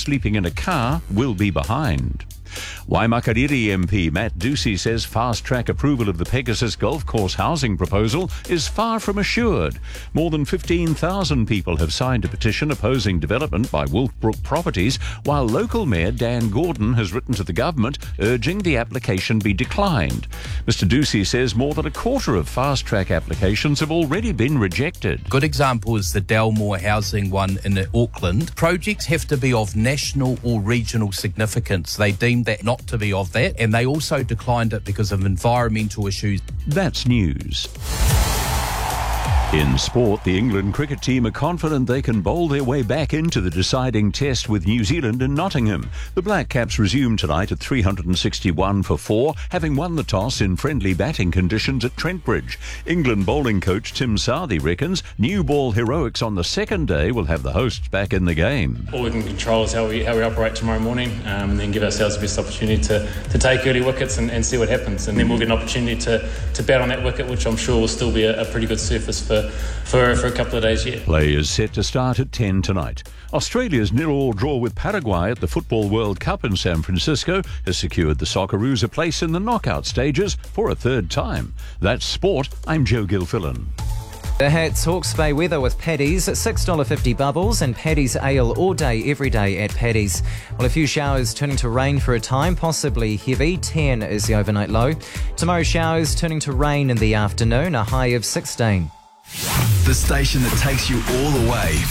sleeping in a car will be behind. Waimakariri MP Matt Ducey says fast-track approval of the Pegasus Golf Course housing proposal is far from assured. More than 15,000 people have signed a petition opposing development by Wolfbrook Properties, while local Mayor Dan Gordon has written to the government urging the application be declined. Mr Ducey says more than a quarter of fast-track applications have already been rejected. Good example is the Dalmore housing one in Auckland. Projects have to be of national or regional significance. They deemed that not to be of that, and they also declined it because of environmental issues. That's news. In sport, the England cricket team are confident they can bowl their way back into the deciding test with New Zealand in Nottingham. The Black Caps resume tonight at 361 for 4, having won the toss in friendly batting conditions at Trent Bridge. England bowling coach Tim Southey reckons new ball heroics on the second day will have the hosts back in the game. All we can control is how we operate tomorrow morning, and then give ourselves the best opportunity to take early wickets and see what happens. And then we'll get an opportunity to bat on that wicket, which I'm sure will still be a pretty good surface for a couple of days yet. Play is set to start at 10 tonight. Australia's 0-0 draw with Paraguay at the Football World Cup in San Francisco has secured the Socceroos a place in the knockout stages for a third time. That's sport. I'm Joe Gilfillan. The Hats Hawke's Bay weather with Paddy's at $6.50 bubbles and Paddy's ale all day, every day at Paddy's. Well, a few showers turning to rain for a time, possibly heavy. 10 is the overnight low. Tomorrow showers turning to rain in the afternoon, a high of 16. The station that takes you all the way